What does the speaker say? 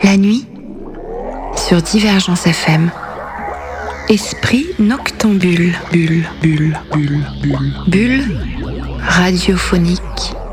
La nuit, sur Divergence FM, esprit noctambule, bulle radiophonique.